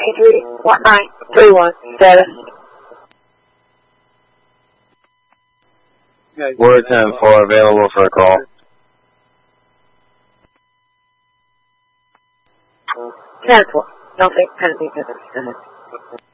status. Word 10-4 available for a call. 10-4. Don't think penalty.